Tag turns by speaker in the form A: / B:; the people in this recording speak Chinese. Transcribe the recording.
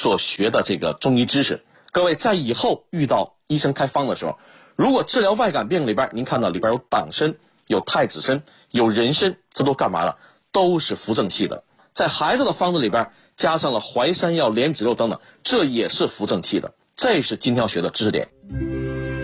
A: 所学的这个中医知识。各位在以后遇到医生开方的时候，如果治疗外感病里边，您看到里边有党参、有太子参、有人参，这都干嘛了？都是扶正气的。在孩子的方子里边加上了淮山药、莲子肉等等，这也是扶正气的。这是今天要学的知识点。